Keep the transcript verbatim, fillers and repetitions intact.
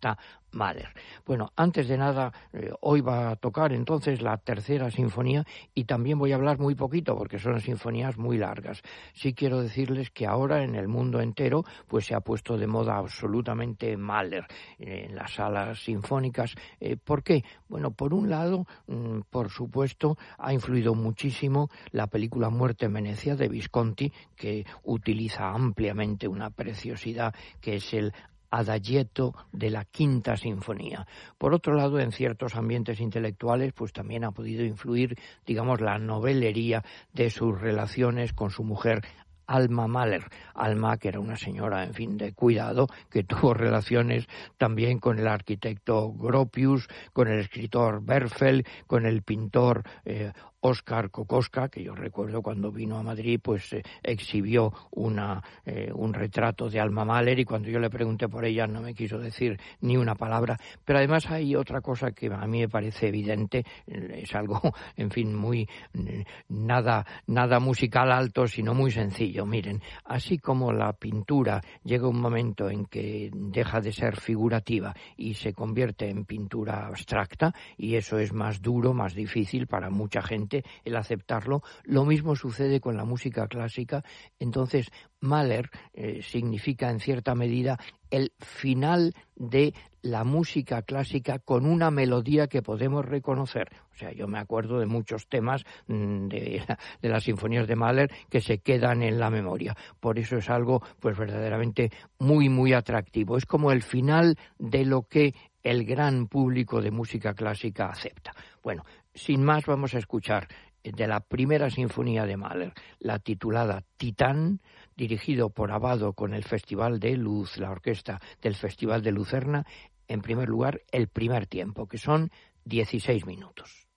orquesta Mahler. Bueno, antes de nada, eh, hoy va a tocar entonces la tercera sinfonía y también voy a hablar muy poquito porque son sinfonías muy largas. Sí quiero decirles que ahora en el mundo entero pues se ha puesto de moda absolutamente Mahler eh, en las salas sinfónicas. Eh, ¿Por qué? Bueno, por un lado, mmm, por supuesto, ha influido muchísimo la película Muerte en Venecia de Visconti, que utiliza ampliamente una preciosidad que es el adagietto de la quinta sinfonía. Por otro lado, en ciertos ambientes intelectuales, pues también ha podido influir, digamos, la novelería de sus relaciones con su mujer Alma Mahler. Alma, que era una señora, en fin, de cuidado, que tuvo relaciones también con el arquitecto Gropius, con el escritor Berfel, con el pintor eh, Óscar Kokoschka, que yo recuerdo cuando vino a Madrid, pues eh, exhibió una, eh, un retrato de Alma Mahler, y cuando yo le pregunté por ella no me quiso decir ni una palabra. Pero además hay otra cosa que a mí me parece evidente, es algo, en fin, muy nada, nada musical alto, sino muy sencillo. Miren, así como la pintura llega un momento en que deja de ser figurativa y se convierte en pintura abstracta, y eso es más duro, más difícil para mucha gente el aceptarlo, lo mismo sucede con la música clásica. Entonces Mahler eh, significa en cierta medida el final de la música clásica con una melodía que podemos reconocer. O sea, yo me acuerdo de muchos temas mmm, de, de las sinfonías de Mahler que se quedan en la memoria. Por eso es algo pues verdaderamente muy, muy atractivo. Es como el final de lo que el gran público de música clásica acepta. Bueno, sin más, vamos a escuchar de la primera sinfonía de Mahler, la titulada Titán, dirigido por Abbado con el Festival de Luz, la orquesta del Festival de Lucerna. En primer lugar, el primer tiempo, que son dieciséis minutos.